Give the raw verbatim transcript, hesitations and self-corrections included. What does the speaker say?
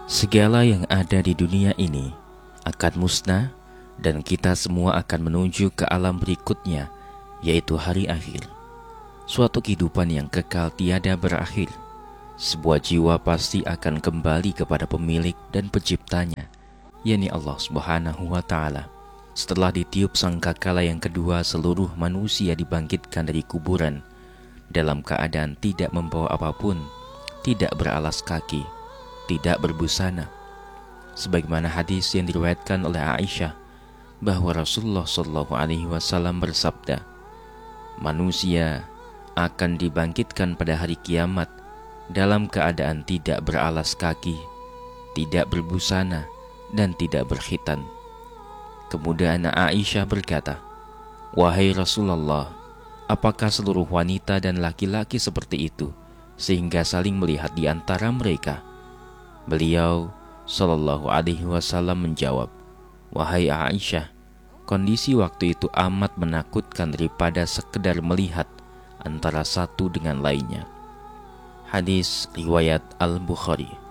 Segala yang ada di dunia ini akan musnah dan kita semua akan menuju ke alam berikutnya, yaitu hari akhir. Suatu kehidupan yang kekal tiada berakhir. Sebuah jiwa pasti akan kembali kepada pemilik dan penciptanya, yakni Allah Subhanahu wa Ta'ala. Setelah ditiup sangkakala yang kedua, seluruh manusia dibangkitkan dari kuburan dalam keadaan tidak membawa apapun, tidak beralas kaki, tidak berbusana. Sebagaimana hadis yang diriwayatkan oleh Aisyah bahwa Rasulullah shallallahu alaihi wasallam bersabda, manusia akan dibangkitkan pada hari kiamat dalam keadaan tidak beralas kaki, tidak berbusana, dan tidak berkhitan. Kemudian Aisyah berkata, wahai Rasulullah, apakah seluruh wanita dan laki-laki seperti itu sehingga saling melihat di antara mereka? Beliau Shallallahu alaihi wasallam menjawab, wahai Aisyah, kondisi waktu itu amat menakutkan daripada sekedar melihat antara satu dengan lainnya. Hadis riwayat Al-Bukhari.